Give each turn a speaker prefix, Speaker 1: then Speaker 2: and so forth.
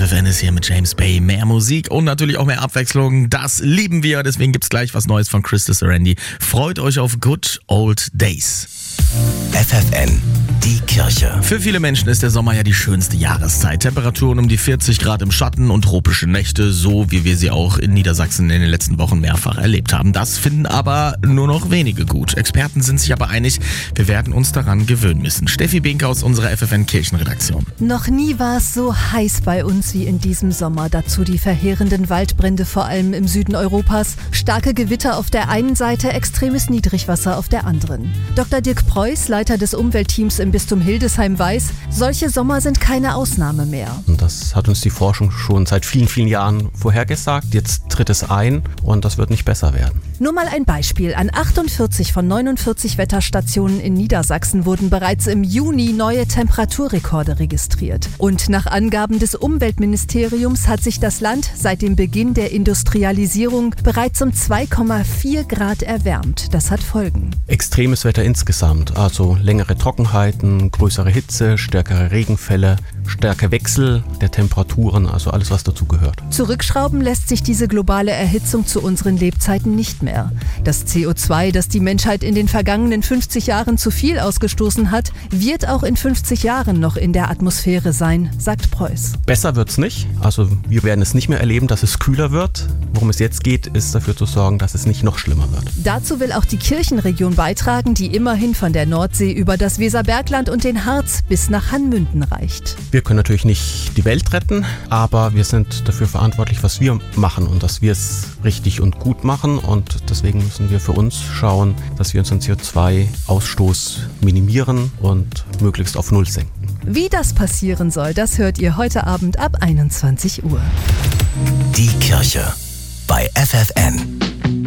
Speaker 1: FFN ist hier mit James Bay. Mehr Musik und natürlich auch mehr Abwechslung. Das lieben wir. Deswegen gibt's gleich was Neues von Crystal Serenity. Freut euch auf Good Old Days.
Speaker 2: FFN, die Kirche.
Speaker 1: Für viele Menschen ist der Sommer ja die schönste Jahreszeit. Temperaturen um die 40 Grad im Schatten und tropische Nächte, so wie wir sie auch in Niedersachsen in den letzten Wochen mehrfach erlebt haben. Das finden aber nur noch wenige gut. Experten sind sich aber einig, wir werden uns daran gewöhnen müssen. Steffi Binke aus unserer FFN Kirchenredaktion.
Speaker 3: Noch nie war es so heiß bei uns wie in diesem Sommer. Dazu die verheerenden Waldbrände, vor allem im Süden Europas. Starke Gewitter auf der einen Seite, extremes Niedrigwasser auf der anderen. Dr. Dirk Preuß, Leiter des Umweltteams im Bistum Hildesheim, weiß, solche Sommer sind keine Ausnahme mehr.
Speaker 4: Und das hat uns die Forschung schon seit vielen, vielen Jahren vorhergesagt. Jetzt tritt es ein und das wird nicht besser werden.
Speaker 3: Nur mal ein Beispiel. An 48 von 49 Wetterstationen in Niedersachsen wurden bereits im Juni neue Temperaturrekorde registriert. Und nach Angaben des Umweltministeriums hat sich das Land seit dem Beginn der Industrialisierung bereits um 2,4 Grad erwärmt. Das hat Folgen.
Speaker 4: Extremes Wetter insgesamt, also längere Trockenheiten, größere Hitze, stärkere Regenfälle, stärker Wechsel der Temperaturen, also alles, was dazu gehört.
Speaker 3: Zurückschrauben lässt sich diese globale Erhitzung zu unseren Lebzeiten nicht mehr. Das CO2, das die Menschheit in den vergangenen 50 Jahren zu viel ausgestoßen hat, wird auch in 50 Jahren noch in der Atmosphäre sein, sagt Preuß.
Speaker 4: Besser wird's nicht, also wir werden es nicht mehr erleben, dass es kühler wird. Worum es jetzt geht, ist dafür zu sorgen, dass es nicht noch schlimmer wird.
Speaker 3: Dazu will auch die Kirchenregion beitragen, die immerhin von der Nordsee über das Weserbergland und den Harz bis nach Hannmünden reicht.
Speaker 4: Wir können natürlich nicht die Welt retten, aber wir sind dafür verantwortlich, was wir machen und dass wir es richtig und gut machen. Und deswegen müssen wir für uns schauen, dass wir unseren CO2-Ausstoß minimieren und möglichst auf Null senken.
Speaker 3: Wie das passieren soll, das hört ihr heute Abend ab 21 Uhr.
Speaker 2: Die Kirche bei FFN.